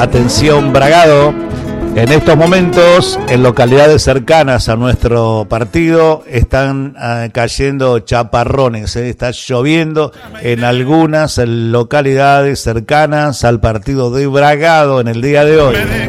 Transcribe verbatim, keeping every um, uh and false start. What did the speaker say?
Atención Bragado, en estos momentos en localidades cercanas a nuestro partido están uh, cayendo chaparrones, ¿eh? Está lloviendo en algunas localidades cercanas al partido de Bragado en el día de hoy.